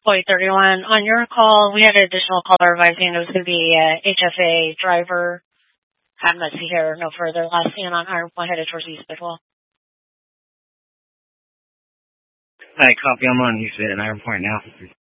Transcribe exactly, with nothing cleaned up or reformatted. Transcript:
Point thirty-one. On your call, we had an additional caller advising it was going to be a H F A driver. I'm not see here no further. Last seen on Iron Point headed towards East Bidwell. Hi, copy. I'm on East Bid and Iron Point now.